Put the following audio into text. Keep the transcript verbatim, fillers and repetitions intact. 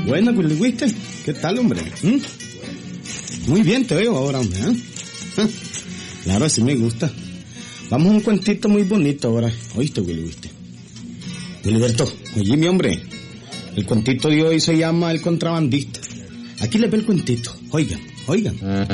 Buena, Willy Wister. ¿Qué tal, hombre? ¿Mm? Muy bien te veo ahora, hombre, ¿eh? ¿Ah? Claro, así me gusta. Vamos a un cuentito muy bonito ahora. ¿Oíste, Willy Wister? Wiliberto, oye, mi hombre. El cuentito de hoy se llama El contrabandista. Aquí les ve el cuentito. Oigan, oigan.